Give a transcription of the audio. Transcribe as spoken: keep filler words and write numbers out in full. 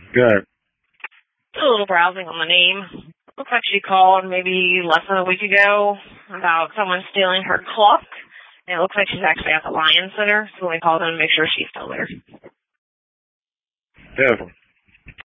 Good. A little browsing on the name. Looks like she called maybe less than a week ago about someone stealing her clock. And it looks like she's actually at the Lion Center, so we called in to make sure she's still there. Beautiful.